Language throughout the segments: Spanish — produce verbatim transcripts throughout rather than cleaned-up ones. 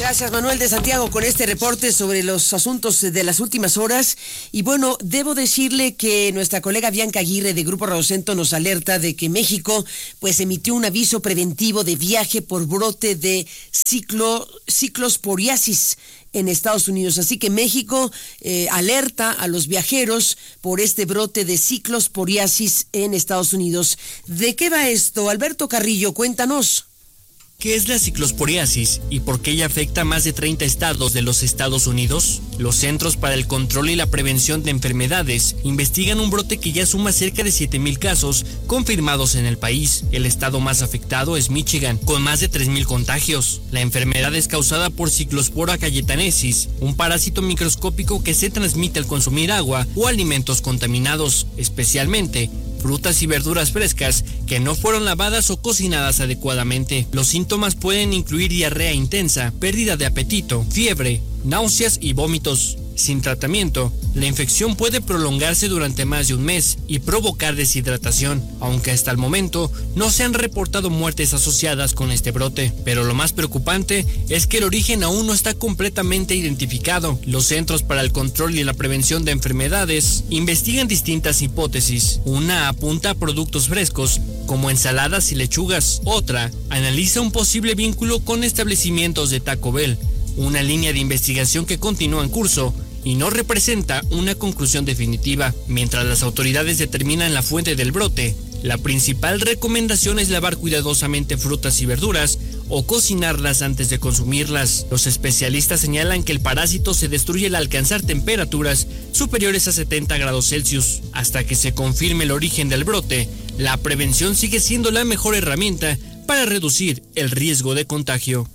Gracias, Manuel de Santiago, con este reporte sobre los asuntos de las últimas horas. Y bueno, debo decirle que nuestra colega Bianca Aguirre de Grupo Radiocentro nos alerta de que México pues emitió un aviso preventivo de viaje por brote de ciclo, ciclosporiasis en Estados Unidos. Así que México eh, alerta a los viajeros por este brote de ciclosporiasis en Estados Unidos. ¿De qué va esto? Alberto Carrillo, cuéntanos. ¿Qué es la ciclosporiasis y por qué ella afecta a más de treinta estados de los Estados Unidos? Los Centros para el Control y la Prevención de Enfermedades investigan un brote que ya suma cerca de siete mil casos confirmados en el país. El estado más afectado es Michigan, con más de tres mil contagios. La enfermedad es causada por Cyclospora cayetanensis, un parásito microscópico que se transmite al consumir agua o alimentos contaminados, especialmente frutas y verduras frescas que no fueron lavadas o cocinadas adecuadamente. Los síntomas pueden incluir diarrea intensa, pérdida de apetito, fiebre, náuseas y vómitos. Sin tratamiento, la infección puede prolongarse durante más de un mes y provocar deshidratación, aunque hasta el momento no se han reportado muertes asociadas con este brote. Pero lo más preocupante es que el origen aún no está completamente identificado. Los Centros para el Control y la Prevención de Enfermedades investigan distintas hipótesis. Una apunta a productos frescos, como ensaladas y lechugas. Otra analiza un posible vínculo con establecimientos de Taco Bell. Una línea de investigación que continúa en curso y no representa una conclusión definitiva. Mientras las autoridades determinan la fuente del brote, la principal recomendación es lavar cuidadosamente frutas y verduras o cocinarlas antes de consumirlas. Los especialistas señalan que el parásito se destruye al alcanzar temperaturas superiores a setenta grados Celsius. Hasta que se confirme el origen del brote, la prevención sigue siendo la mejor herramienta para reducir el riesgo de contagio.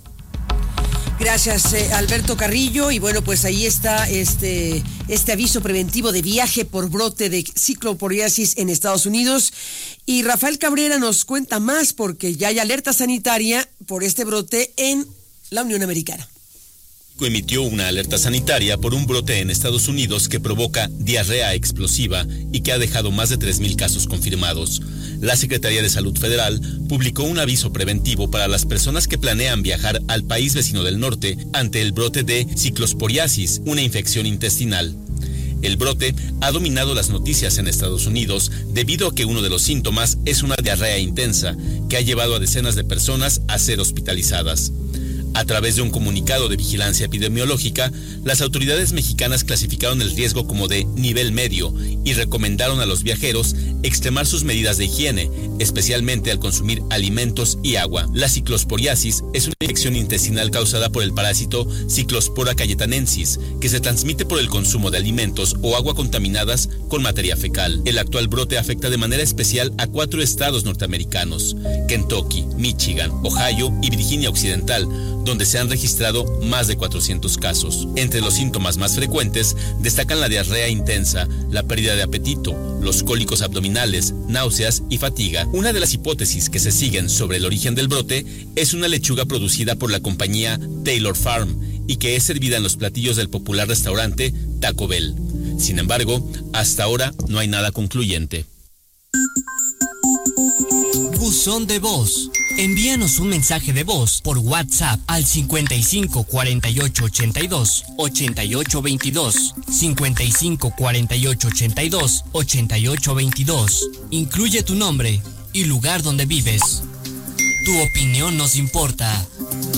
Gracias, eh, Alberto Carrillo. Y bueno, pues ahí está este, este aviso preventivo de viaje por brote de ciclosporiasis en Estados Unidos. Y Rafael Cabrera nos cuenta más porque ya hay alerta sanitaria por este brote en la Unión Americana. Emitió una alerta sanitaria por un brote en Estados Unidos que provoca diarrea explosiva y que ha dejado más de tres mil casos confirmados. La Secretaría de Salud Federal publicó un aviso preventivo para las personas que planean viajar al país vecino del norte ante el brote de ciclosporiasis, una infección intestinal. El brote ha dominado las noticias en Estados Unidos debido a que uno de los síntomas es una diarrea intensa que ha llevado a decenas de personas a ser hospitalizadas. A través de un comunicado de vigilancia epidemiológica, las autoridades mexicanas clasificaron el riesgo como de nivel medio y recomendaron a los viajeros extremar sus medidas de higiene, especialmente al consumir alimentos y agua. La ciclosporiasis es una infección intestinal causada por el parásito Cyclospora cayetanensis, que se transmite por el consumo de alimentos o agua contaminadas con materia fecal. El actual brote afecta de manera especial a cuatro estados norteamericanos: Kentucky, Michigan, Ohio y Virginia Occidental, donde se han registrado más de cuatrocientos casos. Entre los síntomas más frecuentes destacan la diarrea intensa, la pérdida de apetito, los cólicos abdominales, náuseas y fatiga. Una de las hipótesis que se siguen sobre el origen del brote es una lechuga producida por la compañía Taylor Farm y que es servida en los platillos del popular restaurante Taco Bell. Sin embargo, hasta ahora no hay nada concluyente. Buzón de voz. Envíanos un mensaje de voz por WhatsApp al cincuenta y cinco cuarenta y ocho ochenta y dos ochenta y ocho veintidós, cincuenta y cinco cuarenta y ocho ochenta y dos ochenta y ocho veintidós. Incluye tu nombre y lugar donde vives. Tu opinión nos importa.